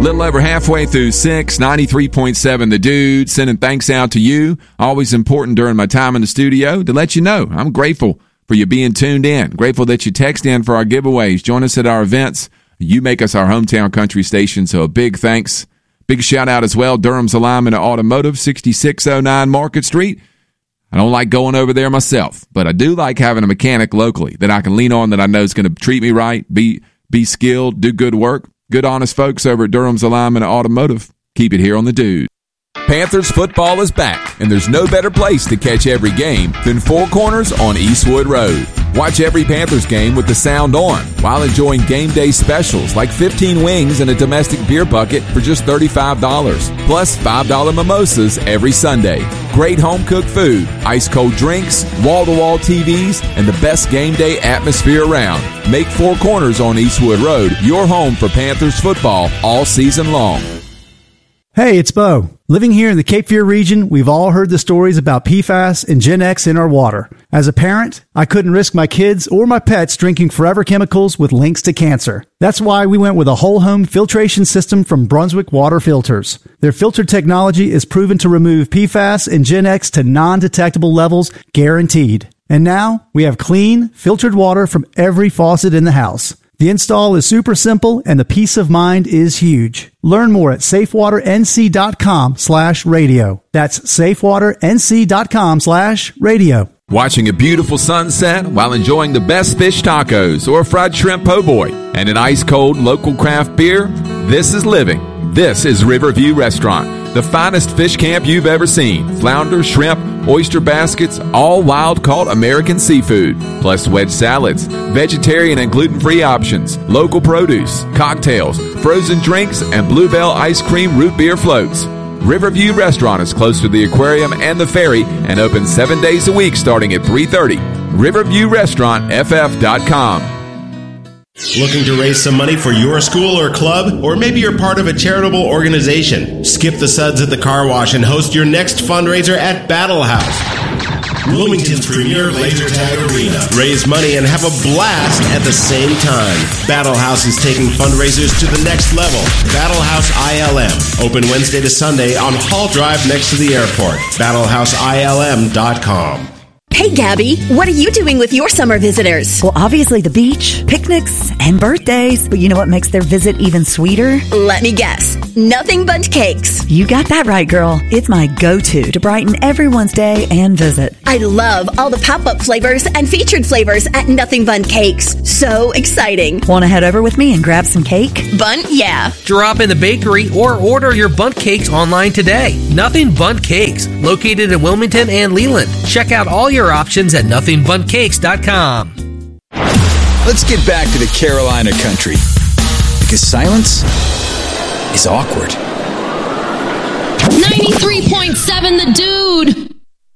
Little over halfway through 6, 93.7 The Dude, sending thanks out to you. Always important during my time in the studio to let you know I'm grateful for you being tuned in. Grateful that you text in for our giveaways. Join us at our events. You make us our hometown country station, so a big thanks. Big shout out as well, Durham's Alignment Automotive, 6609 Market Street. I don't like going over there myself, but I do like having a mechanic locally that I can lean on, that I know is going to treat me right, be skilled, do good work. Good, honest folks over at Durham's Alignment Automotive. Keep it here on The Dude. Panthers football is back, and there's no better place to catch every game than Four Corners on Eastwood Road. Watch every Panthers game with the sound on while enjoying game day specials like 15 wings and a domestic beer bucket for just $35, plus $5 mimosas every Sunday. Great home-cooked food, ice-cold drinks, wall-to-wall TVs, and the best game day atmosphere around. Make Four Corners on Eastwood Road your home for Panthers football all season long. Hey, it's Bo. Living here in the Cape Fear region, we've all heard the stories about PFAS and Gen X in our water. As a parent, I couldn't risk my kids or my pets drinking forever chemicals with links to cancer. That's why we went with a whole home filtration system from Brunswick Water Filters. Their filter technology is proven to remove PFAS and Gen X to non-detectable levels, guaranteed. And now, we have clean, filtered water from every faucet in the house. The install is super simple and the peace of mind is huge. Learn more at safewaternc.com/radio. That's safewaternc.com/radio. Watching a beautiful sunset while enjoying the best fish tacos or fried shrimp po' boy and an ice-cold local craft beer? This is living. This is Riverview Restaurant, the finest fish camp you've ever seen. Flounder, shrimp, oyster baskets, all wild-caught American seafood, plus wedge salads, vegetarian and gluten-free options, local produce, cocktails, frozen drinks, and Bluebell ice cream root beer floats. Riverview Restaurant is close to the aquarium and the ferry and open 7 days a week starting at 3:30. RiverviewRestaurantFF.com. Looking to raise some money for your school or club? Or maybe you're part of a charitable organization? Skip the suds at the car wash and host your next fundraiser at Battle House, Wilmington's premier laser tag arena. Raise money and have a blast at the same time. Battle House is taking fundraisers to the next level. Battle House ILM. Open Wednesday to Sunday on Hall Drive next to the airport. BattleHouseILM.com. Hey, Gabby, what are you doing with your summer visitors? Well, obviously the beach, picnics, and birthdays. But you know what makes their visit even sweeter? Let me guess. Nothing Bundt Cakes. You got that right, girl. It's my go-to to brighten everyone's day and visit. I love all the pop-up flavors and featured flavors at Nothing Bundt Cakes. So exciting. Want to head over with me and grab some cake? Bundt, yeah. Drop in the bakery or order your Bundt Cakes online today. Nothing Bundt Cakes, located in Wilmington and Leland. Check out all your options at nothingbundcakes.com. Let's get back to the Carolina country, because silence is awkward. 93.7 The Dude.